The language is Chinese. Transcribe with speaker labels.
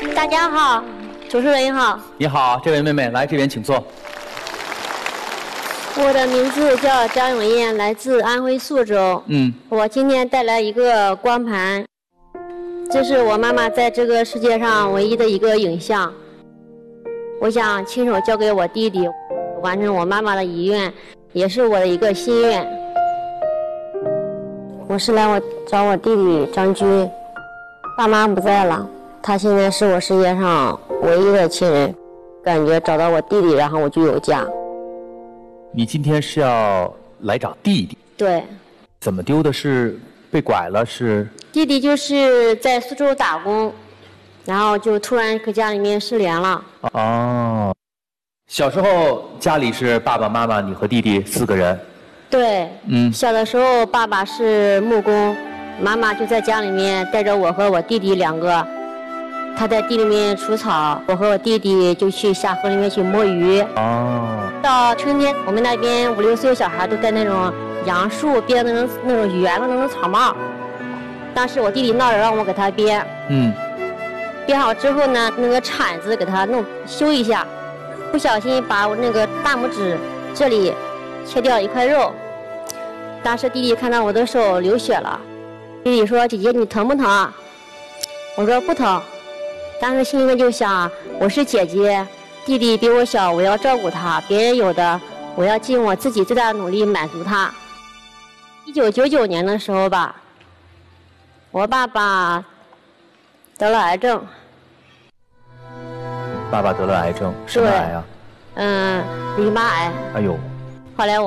Speaker 1: 大家好，主持人好。
Speaker 2: 你好，这位妹妹，来这边请坐。
Speaker 1: 我的名字叫张永燕，来自安徽宿州。我今天带来一个光盘，这是我妈妈在这个世界上唯一的一个影像。我想亲手交给我弟弟，完成我妈妈的遗愿，也是我的一个心愿。我是来找我弟弟张军，爸妈不在了，他现在是我世界上唯一的亲人，感觉找到我弟弟，然后我就有家。
Speaker 2: 你今天是要来找弟弟？
Speaker 1: 对。
Speaker 2: 怎么丢的？是被拐了？是？
Speaker 1: 弟弟就是在苏州打工，然后就突然搁家里面失联了。
Speaker 2: 哦，小时候家里是爸爸妈妈，你和弟弟4个人。
Speaker 1: 对。小的时候爸爸是木工，妈妈就在家里面带着我和我弟弟2个，他在地里面除草，我和我弟弟就去下河里面去摸鱼。到春天，我们那边5、6岁小孩都戴那种杨树编的那种圆的那种草帽。当时我弟弟闹着让我给他编。编好之后呢，那个铲子给他修一下，不小心把我那个大拇指这里切掉一块肉。当时弟弟看到我的手流血了，弟弟说：“姐姐，你疼不疼啊？”我说：“不疼。”当时心里面就想，我是姐姐，弟弟比我小，我要照顾他，别人有的，我要尽我自己最大的努力满足他。1999年的时候吧，我爸爸得了癌症。
Speaker 2: 爸爸得了癌症，什么癌啊？
Speaker 1: 淋巴癌。
Speaker 2: 哎呦。
Speaker 1: 后来